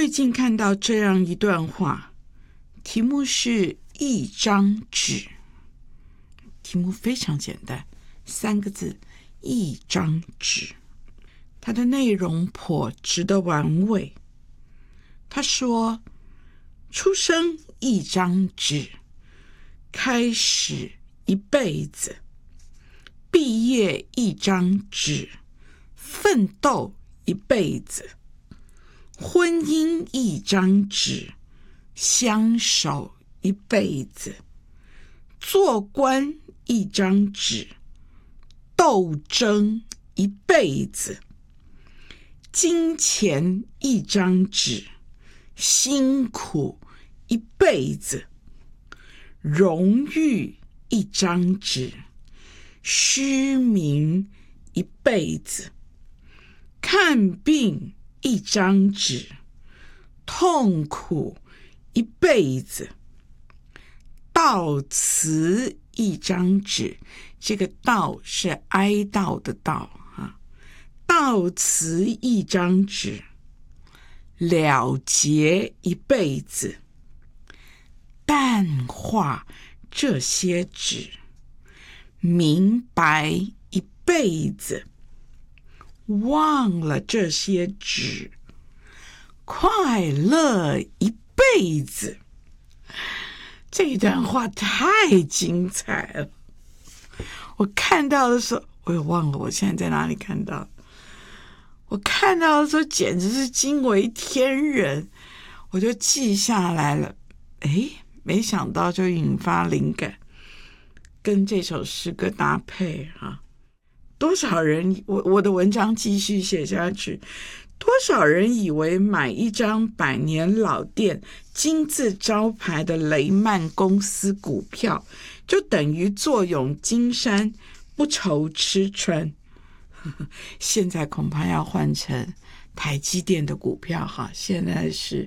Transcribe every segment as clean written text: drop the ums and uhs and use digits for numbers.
最近看到这样一段话，题目是一张纸，题目非常简单，3个字，一张纸。它的内容颇值得玩味。他说，出生一张纸，开始一辈子，毕业一张纸，奋斗一辈子，婚姻一张纸，相守一辈子，做官一张纸，斗争一辈子，金钱一张纸，辛苦一辈子，荣誉一张纸，虚名一辈子，看病一张纸，痛苦一辈子，悼词一张纸，这个悼是哀悼的悼啊，悼词一张纸，了结一辈子，淡化这些纸，明白一辈子，忘了这些纸，快乐一辈子。这一段话太精彩了，我看到的时候，我也忘了我现在在哪里看到，我看到的时候简直是惊为天人，我就记下来了。没想到就引发灵感，跟这首诗歌搭配啊！多少人，我的文章继续写下去，多少人以为买一张百年老店金字招牌的雷曼公司股票，就等于坐拥金山，不愁吃穿。现在恐怕要换成台积电的股票哈，现在是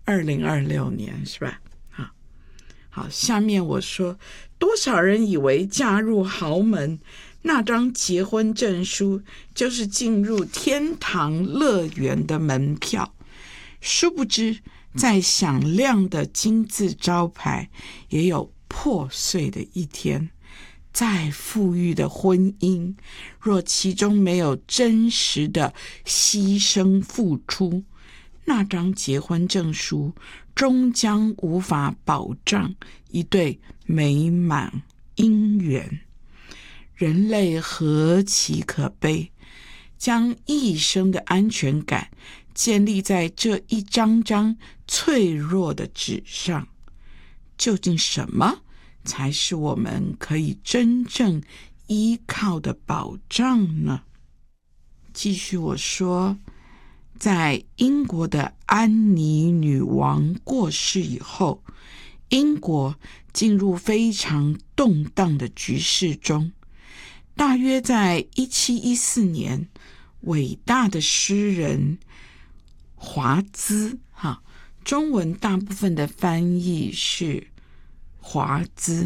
2026年是吧？好，下面我说，多少人以为嫁入豪门，那张结婚证书就是进入天堂乐园的门票，殊不知再响亮的金字招牌也有破碎的一天，再富裕的婚姻，若其中没有真实的牺牲付出，那张结婚证书终将无法保障一对美满姻缘。人类何其可悲，将一生的安全感建立在这一张张脆弱的纸上。究竟什么才是我们可以真正依靠的保障呢？继续我说，在英国的安妮女王过世以后，英国进入非常动荡的局势中。大约在1714年，伟大的诗人华兹，中文大部分的翻译是华兹，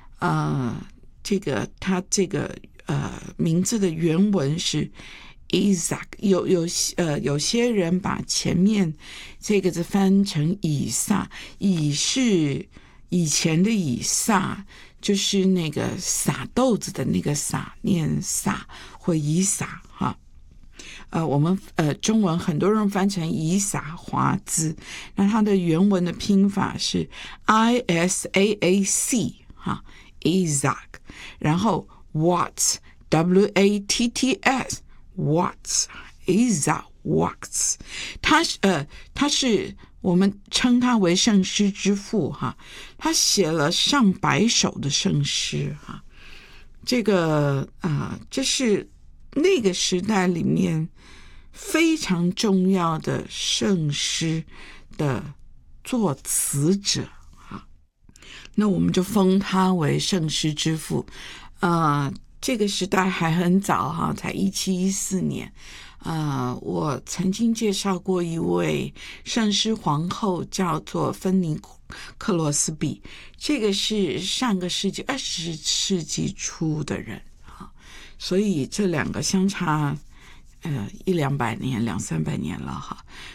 他这个名字的原文是 Isaac， 有些人把前面这个字翻成以撒，以是以前的以撒，就是那个撒豆子的那个撒，念撒或以撒哈。我们中文很多人翻成以撒华兹，那它的原文的拼法是 ISAAC 哈 Isaac， 然后 Watts WATTS Watts Isaac Watts， 他是我们称他为圣诗之父哈，他写了上百首的圣诗哈。这是那个时代里面非常重要的圣诗的作词者哈。那我们就封他为圣诗之父。这个时代还很早哈，才1714年。我曾经介绍过一位圣诗皇后，叫做芬尼克罗斯比，这个是上个世纪20世纪初的人哈，所以这两个相差100-200年、200-300年了哈。